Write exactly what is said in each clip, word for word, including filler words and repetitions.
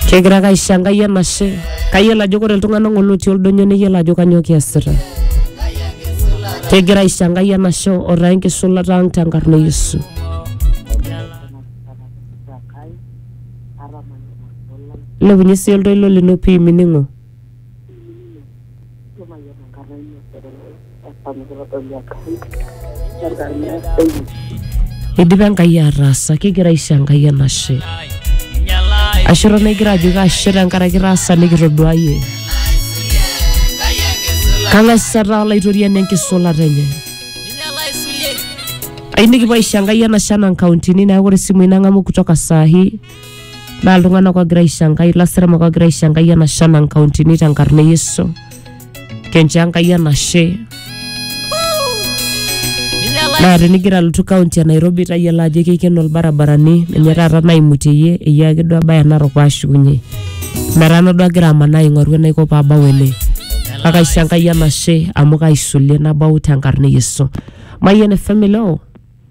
Kegira kaishanga yanashe kayela ajo kore iltung'anak oloti oldonyo neyiolo ajo kanyo kiasita. Kegira aishanga yanashe ora enkisulata ang tenkarna Yesu. Lepunye sii oltoilo lino pii miningo. Idipa Enkai ataasa kegira aishanga yanashe. Ashura negira ajo kashe tenkaraki taasa nikitoduayie. Kangasata olaitorian enkisulata enye. Ainiki paishanga yanashe nang countini na ore simu inang'amu kutoka saa hii. Na iltung'anak ogira aishanga ilaseremak ogira aishanga yanashe nang countini tenkarna Yesu. Kenche Enkai yanashe. Na tenigira alotu county ya Nairobi tayiolo ajo keikeno ilbarabarani ninye taata naimutieyie eyie ake duo abaya Narok paashukunye. Merano duo agira amanaa aing'oru enaiko paabau ene. Kake aisho Enkai yanashe amu kaisulie nabau tenkarna Yesu. Mayian family o.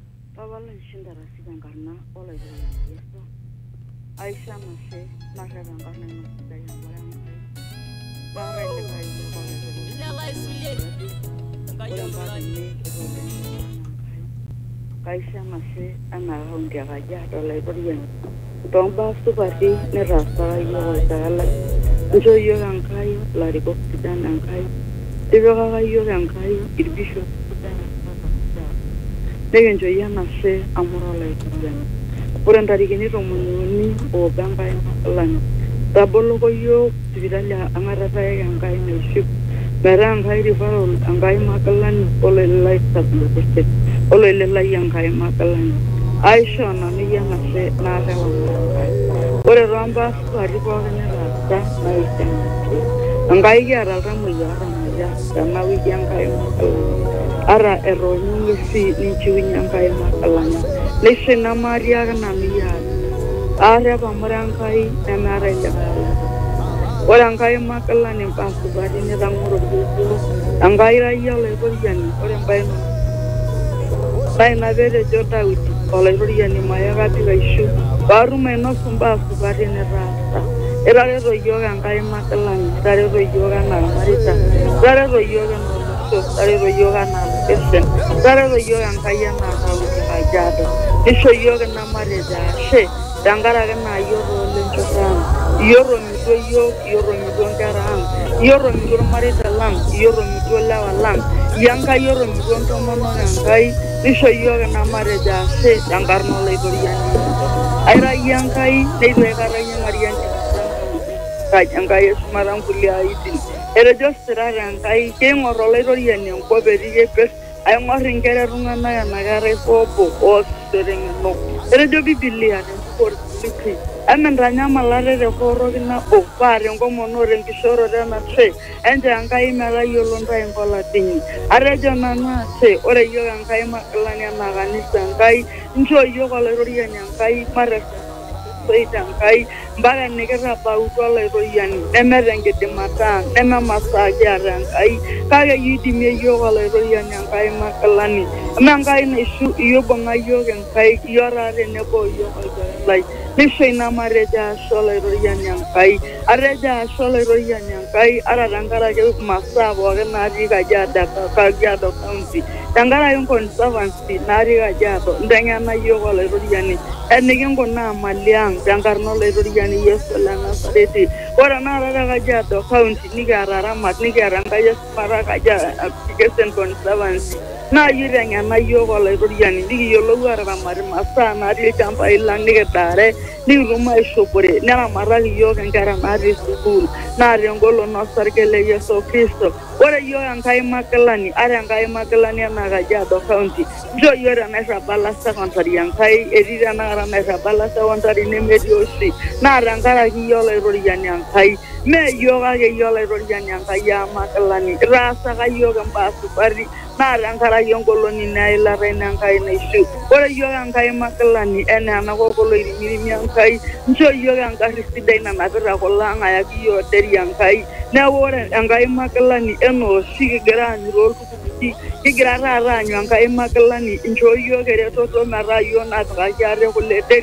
Kaisha mashe ana hondia gaja dolai borian tomba supati ne rasa yo dala njo yo Enkai la riko kidan Enkai debe ga yo Enkai irbisho dege njo ya mashe amuro la kidan por andari geni romuni o Enkai lan tabolo ko yo tibidala amara fa Enkai ne ship Barang Enkai rifaro Enkai makalan ole life tablo beste ole lela Enkai makalan Aisha na ni yanashe na rewa Enkai ore ramba swari ko ne rasta na isen Enkai ya ra ramu ya ramu ya na wi Enkai makalan ara ero ni si ni chiwi Enkai makalan lese na maria na mi ya ara ba Enkai na ra ya ora Enkai makalan en pasu bari ne ramuro buku Enkai ra ya le boriani ore mbaino baina vere jota uti ole boriani maya gati gaishu baru meno sumba su bari ne rasta era le ro yoga Enkai makalan dare ro yoga na marita dare ro yoga no so dare ro yoga na esen dare ro yoga Enkai na na uti ajado isho yoga na mareja she dangara na yoro le jota yoro mi do yo yoro mi do ngaran yoro mi do marita lang yoro mi do lawa lang yanga yoro mi do tomono Enkai isho yoga na mareja se dangarno le boriani aira Enkai le do garanya mariani ka Enkai sumarang kulia itin era jostera Enkai ke ngoro le boriani ko berige pes ay ngorin kere rungana ya nagare popo o sereng no era jo bibilia por sikri amen ranya malare de koro kina o pare ngo monore nkisoro na tre enje Enkai mera yolonda engola tingi arejo nana se ore yo Enkai makalani na kanisa Enkai njo yo kole roria Enkai mare soita Enkai mbara negera pauto le royani emerenge de mata ema masaje Enkai kage yidi me yo kole royani Enkai makalani Enkai na isu yo bonga yo Enkai yora re ne bo yo like Nishina mareja shole royani Enkai areja shole royani Enkai ara rangara ke masabo na riga jada ka jado county tangara yung conservancy na riga jado ndenya na yo kole royani enigin ko na maliang tangarno le royani Yesu la nasareti ora na raga jado county nigara ramat nigara ngaya para kaja application conservancy na yirenya na yo kole royani digi yo lo wara ramar masa na ri champa ilang nigetare ni ruma shopore na maragi yo ngara na ri school na ri ngolo no sarkele Yesu Kristo ora yo Enkai makalani ara Enkai makalani na gajado county jo yo ra na balasa kontari Enkai erira na ra na balasa kontari ne mediosi na rangara yo le royani Enkai me yo ga yo le royani Enkai ya makalani rasa ga yo gamba supari na rangara yo ngolo ni na ila rena Enkai na isu ora yo Enkai makalani ena na go golo iri mi Enkai njo yo Enkai sidai na na ra ko la nga ya yo deri Enkai na ora Enkai makalani eno sigi grani rol ki ki grara ra nyo Enkai makalani njo yo gere to to mara yo na ga ya re ko le deri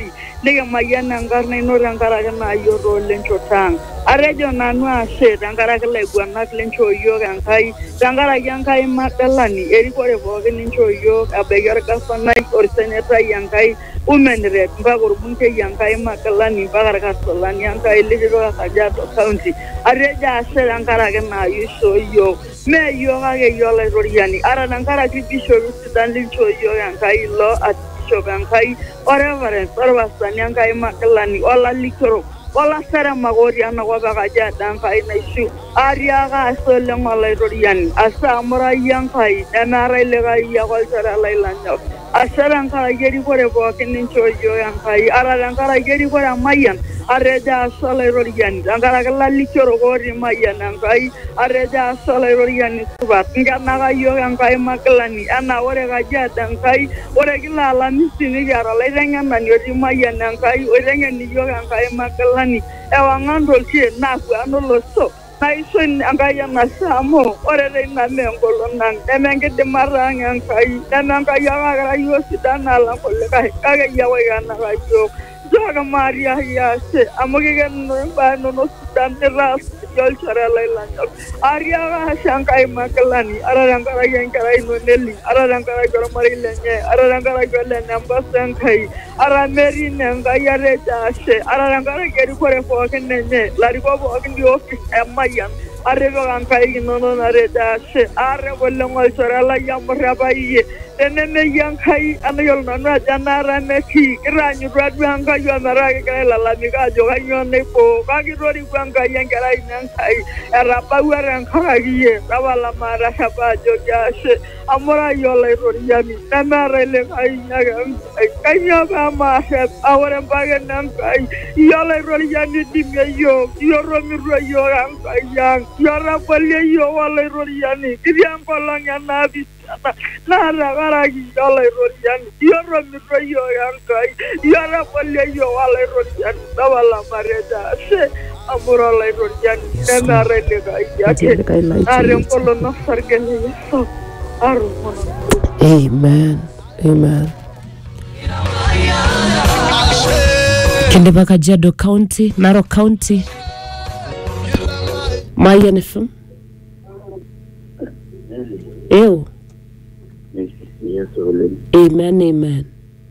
nikamayian enkarna ino tenkaraki naayiolo lenchoto ang'. Atejo nanu ashe tenkaraki ilaiguanak lenchoo yiok Enkai, tenkaraki Enkai Magdalani, erikore pookin ninchoo yiok, ebaiki orgavanai, orsenetai Enkai, women rep mpaka orbungei Enkai Magdalani, mpaka irkasolani Enkai litipika Kajiado County. Atejo ashe tenkaraki naayishoo yiok. Mee yiok ake yiok Laitoriani, ara tenkaraki bishopi sidan linchoo yiok Enkai lo Archbishop Enkai, o Reverend orpastani Enkai Magdalani, olalikiorok, olaseremak otii enakop e Kajiado Enkai naishu. Atiaka ashe oleng Olaitoriani, ashe amu ira iyie Enkai, nemeetai likae iyie ake olchore lai lanyok. Ashe tenkaraki erikore pookin ninchoo yiok Enkai, ara tenkaraki erikore emayian, atejo ashe Olaitoriani, tenkaraki ilalikiorok otii Mayian Enkai, atejo ashe Olaitoriani supat, nkenaka yiok Enkai Magdalani, enaa ore Kajiado Enkai, ore kila alamisi nikiata olaiteng'enani otii Mayian Enkai, oiteng'en iyiok Enkai Magdalani, ewang'an toltie naakwuan olosho. Naisho Enkai enashe amu ore teina mee enkolong ang', nemenkidimata ang' Enkai, nemenkai ake kira yiok sidan alang kulikae, kake iyie ake oikenaka yiok. Nchooki maatiaki ashe amu kikenino imbaa inonok sidan nitaasa iyie olchore lai lanyok. Atiaka ashe Enkai Magdalani, ara tenkaraki enkerai ino Neli, ara tenkaraki ormarei lenye, ara tenkaraki ole Nembasa Enkai, ara metii ine Enkai atejo ashe, ara tenkaraki erikore pookin enye, larikok pookin liofis emayian, atipika nkaik inonok natejo ashe, aarrep oleng olchore lai amu irrepa iyie. Tenemeyie Enkai enayiolo nanu ajo enaata metii, kitaanyutua duo Enkai ometaa kigira ailalamika ajo kanyioo naiboo, kake itorikuo Enkai enkerai ino Enkai, etabaua tenkaraki iyie, tapala maaterrepa ajoki ashe, amu ira iyie Olaitoriani, nemeetai likae iyie ake Enkai. Kanyioo peemaarrep, aa ore mpaka ene Enkai, iyie Olaitoriani idimie yiok, iyie otomitua yiok Enkai ang', iyie otabolie yiok Olaitoriani, kitii enkolong enaapishana, naa tenkaraki iyie Olaitoriani, iyie otomitua yiok Enkai, iyie otabolie yiok Olaitoriani, tapala matejo ashe, amu ira Olaitoriani, nemeetai likae iyie ake, naa tenkolong osarge le Yesu. Amen. Amen. Kindipa Kajiado County, Narok County. Mayian F M. Ew. Yes, Olin. Amen, amen.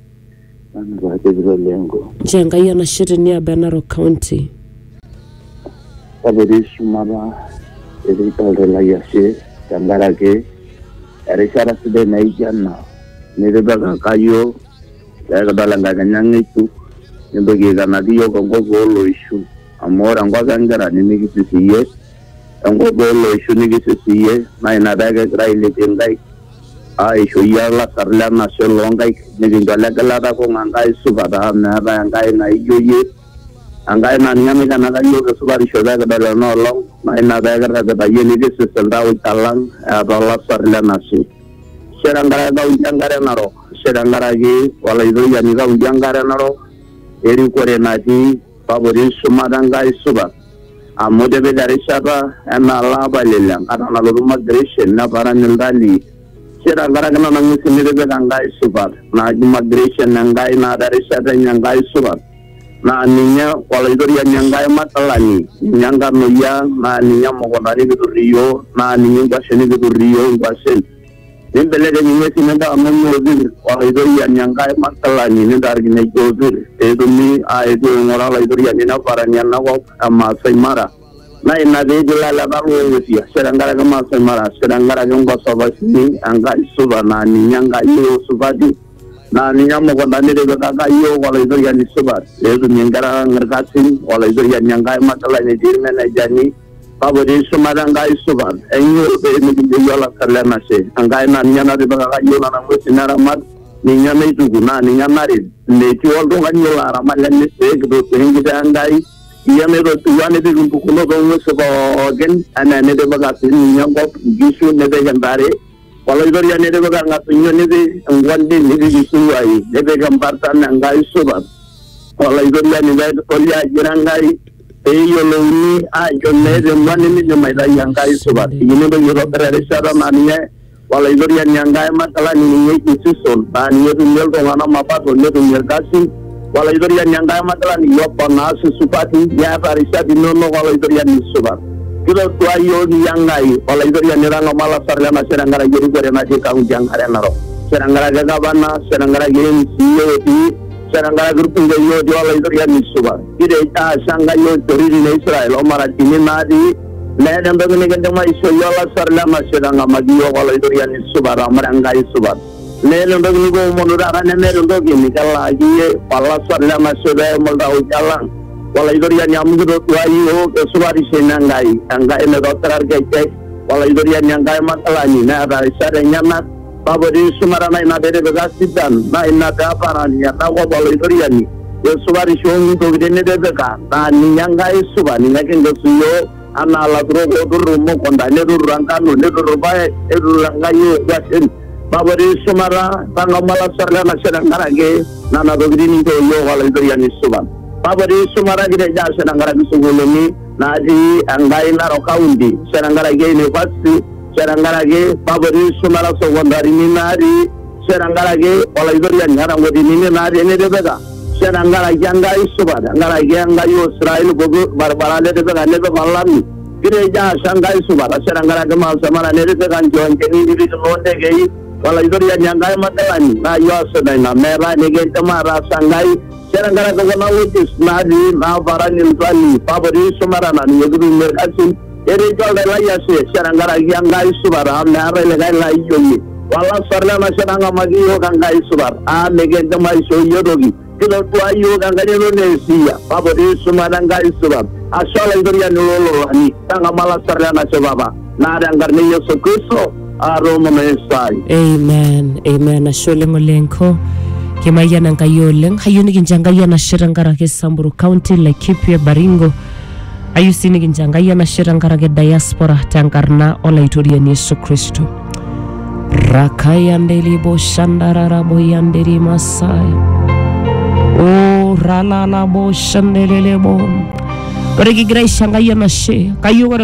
Jenga yana shiri ni abe Narok County. Kabiri sumaba, edi kalde la yashe, tangarake, erishara side na ijana, niribaka kayo, kaya kadalanga kanyang itu, nibagi kanadiyo kongko golo ishu, amor angwa kangara nini kisisiye, kongko golo ishu nini kisisiye, na inadake krai litingai, a ishu yala sarla na sholongai, nigingala kalada kong angkai subada, nada angkai na iyoye, Angkai na nyami kana kayo kesubari shoda kadala no long na ina daga kada yeni ke sesenda utalang atala sarla nasi serangara ga ujangare naro serangara gi wala ido yani ga ujangare naro eri kore nati pabori sumadanga isuba amode be dari saba ana la balelang kana na luma greshen na paranildali serangara kana na ngisi be ganga isuba na migration ngai na dari saba ngai isuba na ninya Olaitoriani Enkai Magdalani nyanga noya na ninya mokonari bituriyo na ninya ngasheni bituriyo ngasheni nimbelege ninya sinenda amono Olaitoriani Enkai Magdalani nindargine jozur edumi a edo ngora Olaitoriani na paranya na ko amasai mara na ina de dilala baru wesia serangara kama masai mara serangara ngo sobasi Enkai suba na ninya ngayo subadi na ninya mokonari de kaka yo Olaitoriani suba edo nyangara ngerkasin Olaitoriani Enkai Magdalani dirmena jani pabori sumaranga isuba enyo be mi yola kalena se Enkai na ninya de kaka yo na ngosinara mat ninya meitugu na ninya mari le ti oldo ganyo la ramalene se gdo tengi Enkai iya me do tuane de kumpukuno ko ngosoba gen ana ne de bagasi ninya ko gisu ne de gandare Olaitoriani de baga ngatunyo ne de ngwandi ne de gisu ai de be gampartan Enkai suba Olaitoriani de kolia jirangai eyo loni a jonne de mani ni de mai da Enkai suba ini do yoro pere sara manie Olaitoriani Enkai Magdalani ni ni kisuson ba ni de mel ko ngana mapa to ne de kasi walaitoriani enkai matalani yopo naasi supati neeta rishat inonok walaitoriani supat kilotu ayioni enkai walaitoriani rang'amalasar lenashe tenkaraki erikore natii kaunti enkare Narok tenkaraki gavana tenkaraki M C A otii tenkaraki irkungei otii walaitoriani supat kirejo asha enkai onchoritin e Israel omaratini natii meeta entoki nikindim aishoi olasar lenashe teng'amaki yiok walaitoriani supat amu enkai supat meeta entoki nikioomonu taata nemeeta entoki nikelaaki iyie olasar lenashe peeimu iltauja lang walaitoriani amu kitodua yiok esupatisho ino enkai enkai naitobira irkejek walaitoriani enkai matalani neeta rishat enyenak papa etii shumata naa ina peetipika sidan naa ina peeparani enakop walaitoriani esupatisho ontokitin nitipika naa ninye enkai supat ninye kingesu yiok anaa ilaturok ooturr imukunta neturr enkano neturr irpaek neturr enkai inkwashen papa etii shumata tang'amu olasar lenashe tenkaraki nena tokitin ninchoo yiok walaitoriani supat papa etii shumata kitejo ashe tenkaraki sukuulini natii enkai Narok County ashe tenkaraki university ashe tenkaraki papa etii shumata sekondarini natii ashe tenkaraki walaitoriani ata nkotinini natii enitipika ashe tenkaraki enkai supat tenkaraki enkai Israel pooki barbara nitipika nipik olami kitejo ashe enkai supat ashe tenkaraki maasamara nitipika nkiwanjani nipikino ndekei walaitoriani enkai matalani naa yiok asujita ina meeta nikindim ataas enkai ashe tenkaraki kuna lodges natii naaparani iltwali papa etii shumata naa ninye kitumie irkasin etejo oltau lai ashe ashe tenkaraki enkai supat amu meetai likae laijo iyie walasar lenashe tang'amaki yiok enkai supat amu mikindim aishoo iyie toki kitodua yiok enkai netonesiia papa etii shumata enkai supat ashe olaitoriani loololani tang'amu olasar lenashe papa naa tenkarna e Yesu Kristo aatoomon esai. Amen. Amen. Ashe oleng oleng ko kimayian enkai oleng hayieu nikincho enkai enashe tenkaraki Samburu County, Laikipia, Baringo ayieu sii nikincho enkai enashe tenkaraki diaspora tenkarna olaitoriani Yesu Kristo. Rakayandelibo shandararabo yanderi masai o ralalabo shandelelebo ore kigira aisho enkai enashe kayieu